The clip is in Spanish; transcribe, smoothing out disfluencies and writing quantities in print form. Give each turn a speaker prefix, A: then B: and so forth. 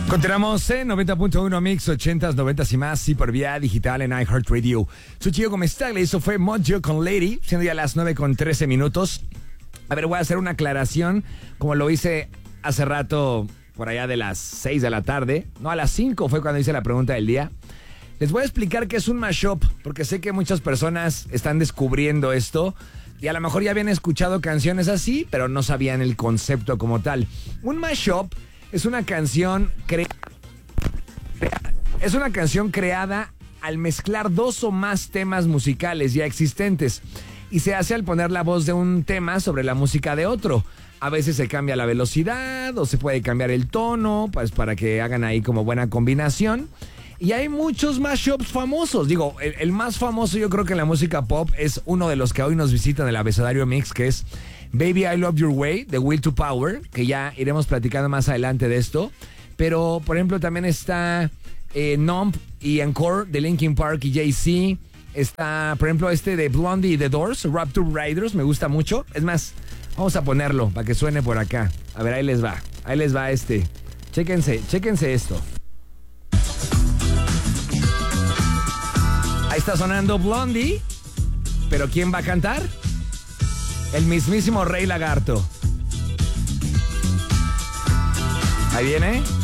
A: Continuamos en 90.1 Mix, 80s, 90s y más, y por vía digital en iHeartRadio. Soy Chico Comestable, eso fue Mojo con Lady, siendo ya las 9:13. A ver, voy a hacer una aclaración, como lo hice hace rato, por allá de las 6 de la tarde. No, a las 5 fue cuando hice la pregunta del día. Les voy a explicar qué es un mashup, porque sé que muchas personas están descubriendo esto y a lo mejor ya habían escuchado canciones así, pero no sabían el concepto como tal. Un mashup es una canción creada al mezclar dos o más temas musicales ya existentes y se hace al poner la voz de un tema sobre la música de otro. A veces se cambia la velocidad o se puede cambiar el tono, pues para que hagan ahí como buena combinación. Y hay muchos mashups famosos. Digo, el más famoso yo creo que en la música pop es uno de los que hoy nos visitan en el Abecedario Mix, que es Baby I Love Your Way, de Will to Power, que ya iremos platicando más adelante de esto. Pero, por ejemplo, también está Numb y Encore de Linkin Park y Jay-Z. Está, por ejemplo, este de Blondie y The Doors, Rapture Riders, me gusta mucho. Es más, vamos a ponerlo para que suene por acá. A ver, ahí les va este. Chéquense esto. Ahí está sonando Blondie, pero ¿quién va a cantar? El mismísimo Rey Lagarto. Ahí viene.